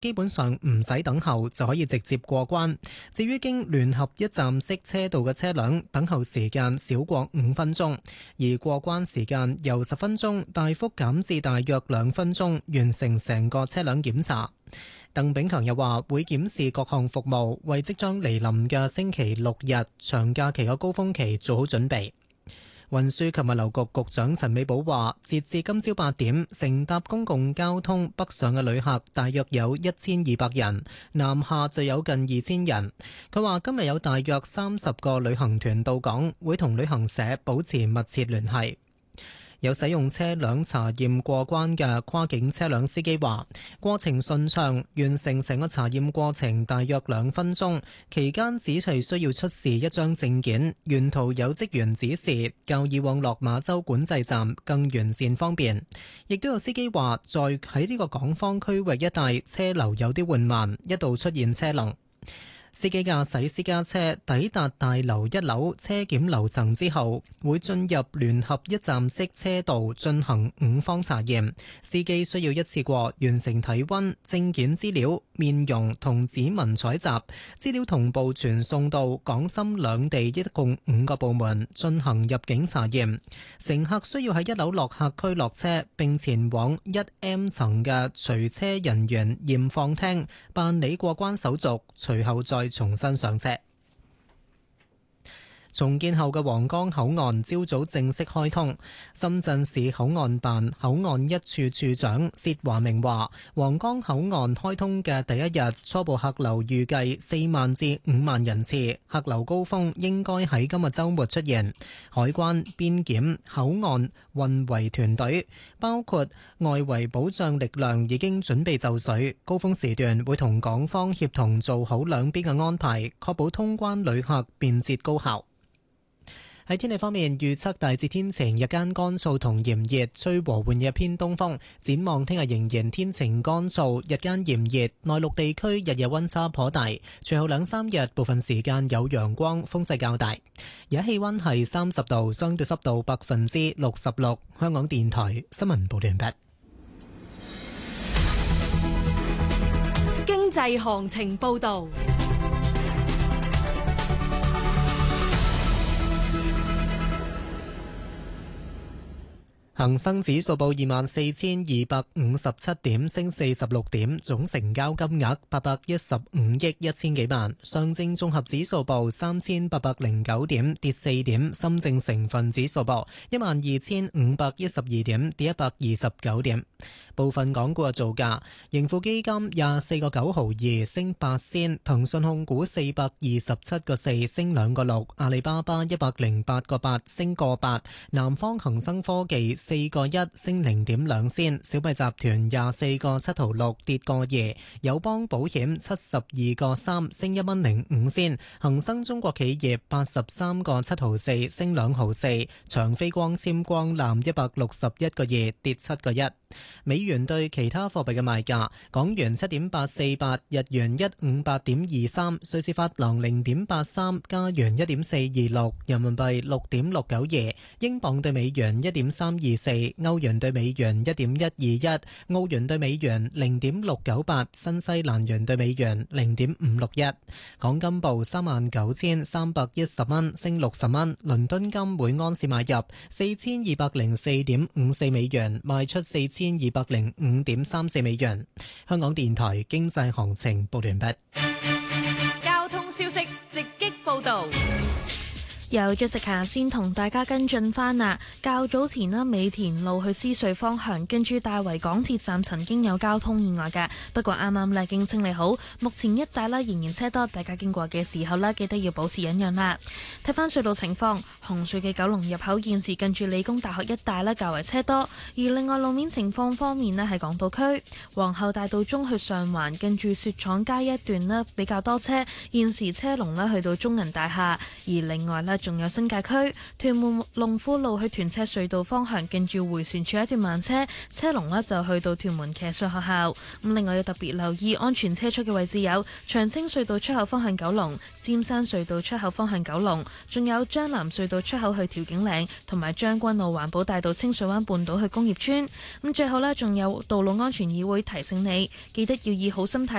基本上唔使等候就可以直接過關。至於經聯合一站式車道嘅車輛，等候時間少過5分鐘，而過關時間由10分鐘大幅減至大約2分鐘，完成成個車輛檢查。鄧炳強又話會檢視各項服務，為即將嚟臨嘅星期六日長假期嘅高峰期做好準備。運輸及物流局局長陳美寶話，截至今朝8點，乘搭公共交通北上嘅旅客大約有1200人，南下就有近2000人。佢話今日有大約30個旅行團到港，會同旅行社保持密切聯繫。有使用車輛查驗過關嘅跨境車輛司機話，過程順暢，完成成個查驗過程大約2分鐘，期間只係需要出示一張證件，沿途有職員指示，較以往落馬洲管制站更完善方便。亦都有司機話，在喺呢個港方區域一帶車流有啲緩慢，一度出現車龍。司機駕駛私家車抵達大樓1樓車檢樓層之後，會進入聯合一站式車道進行5方查驗。司機需要一次過完成體溫、證件資料、面容同指紋採集，資料同步傳送到港深兩地一共5個部門進行入境查驗。乘客需要喺1樓落客區落車，並前往1M 層嘅隨車人員驗放廳辦理過關手續，隨後再重新上車。重建後嘅皇崗口岸朝早正式開通。深圳市口岸辦口岸一處處長薛華明話，皇崗口岸開通嘅第一日，初步客流預計4萬至5萬人次，客流高峰應該喺今日週末出現。海關、邊檢、口岸運維團隊，包括外圍保障力量已經準備就緒，高峰時段會同港方協同做好兩邊嘅安排，確保通關旅客便捷高效。喺天氣方面，預測大致天晴，日間乾燥同炎熱，吹和緩嘅偏東風。展望聽日仍然天晴乾燥，日間炎熱，內陸地區日夜溫差頗大。隨後2-3日部分時間有陽光，風勢較大。而家氣溫係30度，相對濕度66%。香港電台新聞報道完畢。 經濟行情報道。 恒生指數報24,257點，升46點，總成交金額815億1000幾萬。上證綜合指數報3809點，跌4點。深證成分指數報12512點，跌129點。部分港股嘅造價：盈富基金24個9毫2升8仙，騰訊控股427個4升2個6，阿里巴巴108個8升個8，南方恒生科技4個1升0.2仙，小米集團24個7毫6跌個2，友邦保險72個3升1蚊05仙，恒生中國企業83個7毫4升2毫4，長飛光纖光纜161個2跌7個1。美元對其他貨幣嘅賣價：港元7.848，日元158.23，瑞士法郎0.83，加元1.426，人民幣6.692，英鎊對美元1.324，歐元對美元1.121，澳元對美元0.698，新西蘭元對美元0.561。港金報39,310蚊，升60蚊。倫敦金每安士買入4204.54美元，賣出4205.34美元。香港電台經濟行情報完畢。 交通消息直擊報道。 由 Jessica 先同大家跟進翻啦。較早前啦，美田路去獅隧方向，跟住大圍港鐵站曾經有交通意外嘅，不過啱啱已經清理好。目前一帶啦仍然車多，大家經過嘅時候啦，記得要保持忍讓啦。睇翻隧道情況，紅隧嘅九龍入口現時近住理工大學一帶啦較為車多，而另外路面情況方面咧，喺港島區皇后大道中去上環，近住雪廠街一段咧比較多車，現時車龍咧去到中銀大廈，而另外咧仲有新界區屯門龍富路去屯赤隧道方向，近住迴旋處一段慢車，車龍呢就去到屯門騎術學校。咁另外要特別留意安全車速嘅位置有長青隧道出口方向九龍、尖山隧道出口方向九龍，仲有將南隧道出口去調景嶺，同埋將軍澳環保大道清水灣半島去工業村。咁最後呢，仲有道路安全議會提醒你，記得要以好心態